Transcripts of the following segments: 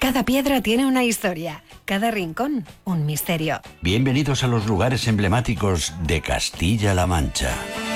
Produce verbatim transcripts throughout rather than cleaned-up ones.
Cada piedra tiene una historia, cada rincón un misterio. Bienvenidos a los lugares emblemáticos de Castilla-La Mancha.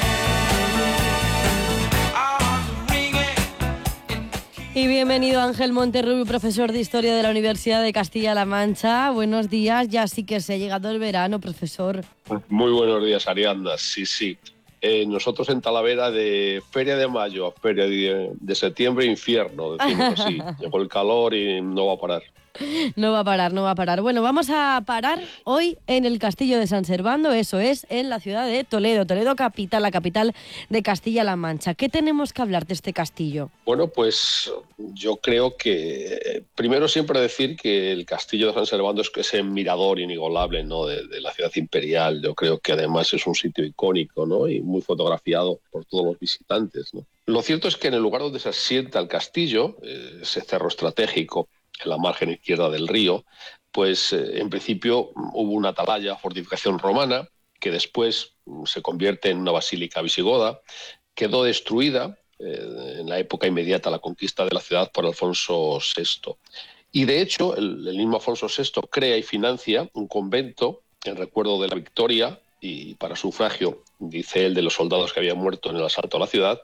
Y bienvenido Ángel Monterrubio, profesor de Historia de la Universidad de Castilla-La Mancha. Buenos días, ya sí que se ha llegado el verano, profesor. Muy buenos días, Ariadna. Sí, sí. Eh, nosotros en Talavera, de Feria de Mayo a Feria de, de Septiembre, infierno, decimos así. Llegó el calor y no va a parar. No va a parar, no va a parar. Bueno, vamos a parar hoy en el Castillo de San Servando, eso es, en la ciudad de Toledo. Toledo capital, la capital de Castilla-La Mancha. ¿Qué tenemos que hablar de este castillo? Bueno, pues yo creo que eh, primero siempre decir que el Castillo de San Servando es que ese mirador inigualable, ¿no?, de, de la ciudad imperial. Yo creo que además es un sitio icónico, ¿no?, y muy fotografiado por todos los visitantes, ¿no? Lo cierto es que en el lugar donde se asienta el castillo, eh, ese cerro estratégico en la margen izquierda del río, pues eh, en principio hubo una atalaya, fortificación romana, que después se convierte en una basílica visigoda. Quedó destruida eh, en la época inmediata a la conquista de la ciudad por Alfonso sexto. Y de hecho, el, el mismo Alfonso sexto crea y financia un convento en recuerdo de la victoria y para sufragio, dice él, de los soldados que habían muerto en el asalto a la ciudad.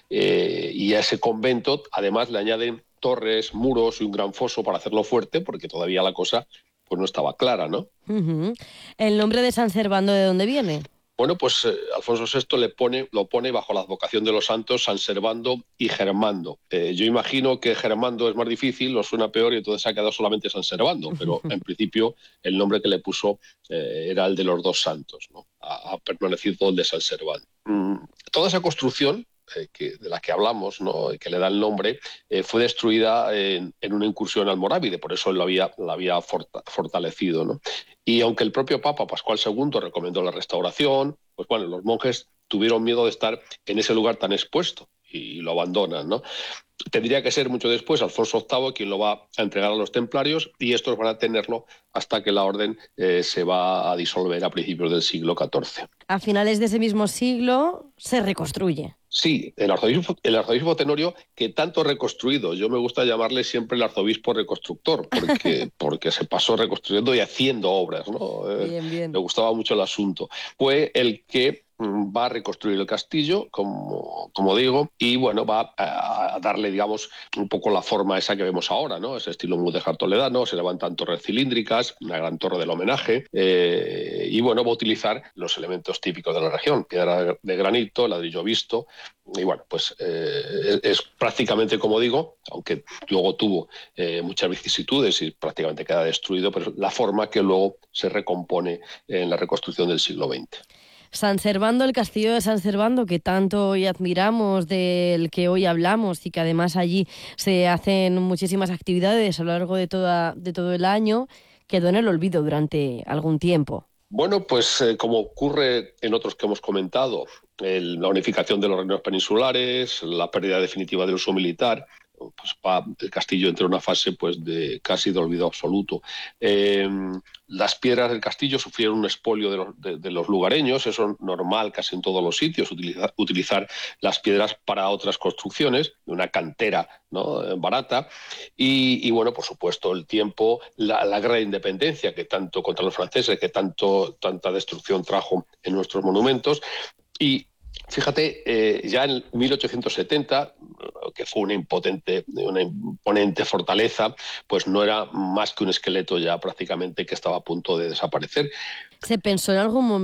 Eh, y a ese convento además le añaden torres, muros y un gran foso para hacerlo fuerte, porque todavía la cosa pues no estaba clara, ¿no? Uh-huh. ¿El nombre de San Servando de dónde viene? Bueno, pues eh, Alfonso sexto le pone, lo pone bajo la advocación de los santos San Servando y Germando. Eh, yo imagino que Germando es más difícil, lo suena peor, y entonces se ha quedado solamente San Servando, pero en principio el nombre que le puso eh, era el de los dos santos, ¿no? Ha, ha permanecido el de San Servando. Mm, toda esa construcción Eh, que, de la que hablamos, ¿no?, que le da el nombre, eh, fue destruida en, en una incursión almorávide, por eso lo había, la había forta, fortalecido, ¿no? Y aunque el propio Papa Pascual segundo recomendó la restauración, pues bueno, los monjes tuvieron miedo de estar en ese lugar tan expuesto y lo abandonan, ¿no? Tendría que ser mucho después Alfonso octavo quien lo va a entregar a los templarios, y estos van a tenerlo hasta que la orden eh, se va a disolver a principios del siglo catorce. A finales de ese mismo siglo se reconstruye. Sí, el arzobispo, el arzobispo Tenorio, que tanto reconstruido, yo me gusta llamarle siempre el arzobispo reconstructor, porque, porque se pasó reconstruyendo y haciendo obras, ¿no? Bien, bien. Me gustaba mucho el asunto. Fue el que va a reconstruir el castillo, como, como digo, y bueno, va a, a darle, digamos, un poco la forma esa que vemos ahora, ¿no? Ese estilo mudéjar toledano, se levantan torres cilíndricas, una gran torre del homenaje, eh, y bueno, va a utilizar los elementos típicos de la región, piedra de granito, ladrillo visto, y bueno, pues eh, es, es prácticamente, como digo, aunque luego tuvo eh, muchas vicisitudes y prácticamente queda destruido, pero la forma que luego se recompone en la reconstrucción del siglo veinte. San Servando, el castillo de San Servando, que tanto hoy admiramos, del que hoy hablamos, y que además allí se hacen muchísimas actividades a lo largo de, toda, de todo el año, quedó en el olvido durante algún tiempo. Bueno, pues eh, como ocurre en otros que hemos comentado, el, la unificación de los reinos peninsulares, la pérdida definitiva del uso militar, pues va, el castillo entra en una fase pues de casi de olvido absoluto. Eh, las piedras del castillo sufrieron un expolio de los, de, de los lugareños, eso es normal casi en todos los sitios, utilizar, utilizar las piedras para otras construcciones, de una cantera, ¿no?, barata, y, y bueno, por supuesto, el tiempo, la, la guerra de independencia que tanto contra los franceses, que tanto, tanta destrucción trajo en nuestros monumentos. Y fíjate, eh, ya en mil ochocientos setenta, que fue una impotente, una imponente fortaleza, pues no era más que un esqueleto ya prácticamente que estaba a punto de desaparecer. ¿Se pensó en algún momento